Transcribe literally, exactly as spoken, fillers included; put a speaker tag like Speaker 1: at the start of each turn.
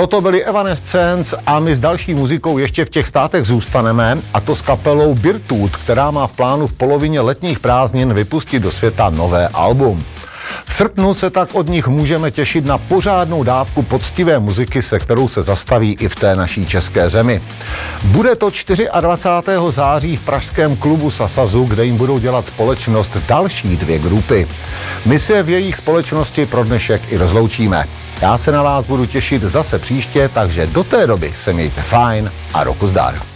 Speaker 1: Toto byly Evanescence a my s další muzikou ještě v těch státech zůstaneme, a to s kapelou Birtud, která má v plánu v polovině letních prázdnin vypustit do světa nové album. V srpnu se tak od nich můžeme těšit na pořádnou dávku poctivé muziky, se kterou se zastaví i v té naší české zemi. Bude to dvacátého čtvrtého září v pražském klubu Sasazu, kde jim budou dělat společnost další dvě grupy. My se v jejich společnosti pro dnešek i rozloučíme. Já se na vás budu těšit zase příště, takže do té doby se mějte fajn a roku zdar.